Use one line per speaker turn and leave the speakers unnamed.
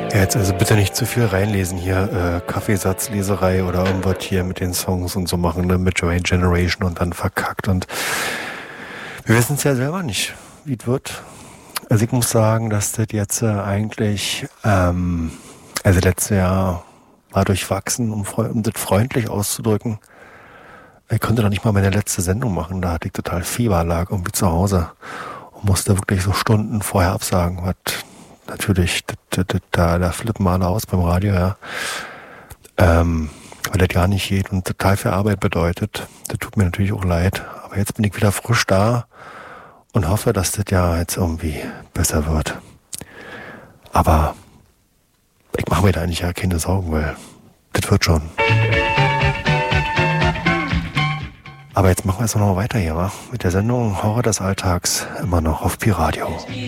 Ja, jetzt also bitte nicht zu viel reinlesen hier, Kaffeesatzleserei oder irgendwas hier mit den Songs und so machen, ne, mit Joy Generation und dann verkackt und wir wissen es ja selber nicht, wie es wird. Also ich muss sagen, dass das jetzt eigentlich, also letztes Jahr war durchwachsen, um das freundlich auszudrücken. Ich konnte noch nicht mal meine letzte Sendung machen, da hatte ich total Fieber, lag irgendwie zu Hause und musste wirklich so Stunden vorher absagen, was natürlich, da flippen alle aus beim Radio, ja. Weil das gar nicht geht und total viel Arbeit bedeutet. Das tut mir natürlich auch leid. Aber jetzt bin ich wieder frisch da und hoffe, dass das ja jetzt irgendwie besser wird. Aber ich mache mir da eigentlich ja keine Sorgen, weil das wird schon. Aber jetzt machen wir es noch mal weiter hier, wa? Mit der Sendung Horror des Alltags immer noch auf Pi Radio.